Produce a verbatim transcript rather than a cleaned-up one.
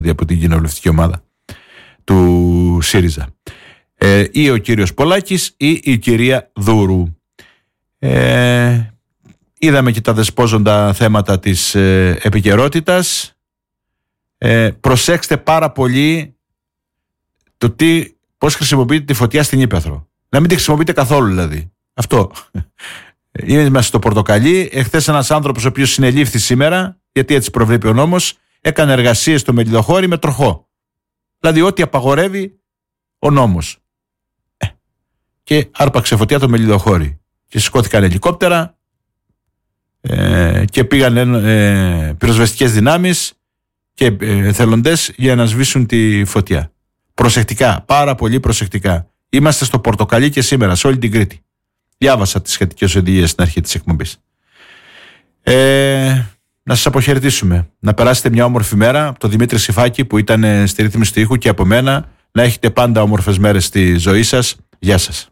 από την κοινοβουλευτική ομάδα του ΣΥΡΙΖΑ. Ε, ή ο κύριος Πολάκης ή η κυρία Δούρου. Ε, είδαμε και τα δεσπόζοντα θέματα της ε, επικαιρότητας. Ε, προσέξτε πάρα πολύ το τι, πώς χρησιμοποιείτε τη φωτιά στην Ύπαιθρο. Να μην τη χρησιμοποιείτε καθόλου δηλαδή. Αυτό. Είναι μέσα στο πορτοκαλί. Εχθές ένας άνθρωπος ο οποίος συνελήφθη σήμερα, γιατί έτσι προβλέπει ο νόμος, έκανε εργασίες στο Μελιδοχώρι με τροχό. Δηλαδή ό,τι απαγορεύει ο νόμος. Ε, και άρπαξε φωτιά το Μελιδοχώρι. Και σηκώθηκαν ελικόπτερα ε, και πήγαν ε, πυροσβεστικές δυνάμεις και ε, θελοντές για να σβήσουν τη φωτιά. Προσεκτικά, πάρα πολύ προσεκτικά. Είμαστε στο πορτοκαλί και σήμερα, σε όλη την Κρήτη. Διάβασα τις σχετικές οδηγίες στην αρχή της εκπομπής. Ε, να σας αποχαιρετήσουμε. Να περάσετε μια όμορφη μέρα από τον Δημήτρη Σιφάκη που ήταν στη ρύθμιση του ήχου και από μένα. Να έχετε πάντα όμορφες μέρες στη ζωή σας. Γεια σας.